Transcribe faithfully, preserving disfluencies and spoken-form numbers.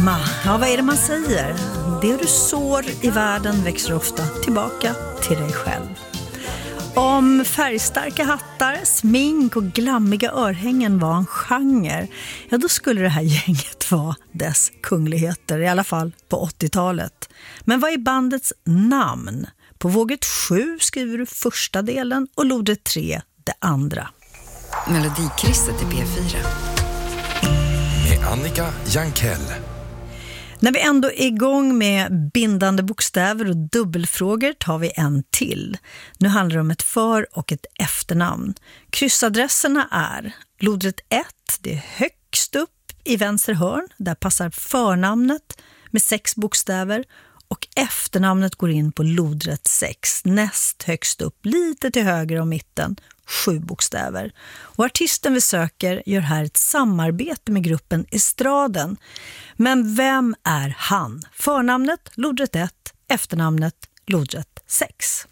karma. Ja, vad är det man säger? Det du sår i världen växer ofta tillbaka till dig själv. Om färgstarka hattar, smink och glammiga örhängen var en genre, ja då skulle det här gänget vara dess kungligheter, i alla fall på åttiotalet. Men vad är bandets namn? På våget sju skriver du första delen och lodret tre det andra. Melodikrysset i P fyra. Med Annika Jankell. När vi ändå är igång med bindande bokstäver och dubbelfrågor tar vi en till. Nu handlar det om ett för- och ett efternamn. Kryssadresserna är lodret ett, det är högst upp i vänster hörn. Där passar förnamnet med sex bokstäver och efternamnet går in på lodret sex. Näst högst upp, lite till höger om mitten, sju bokstäver. Och artisten vi söker gör här ett samarbete med gruppen Estraden. Men vem är han? Förnamnet lodret ett, efternamnet lodret sex.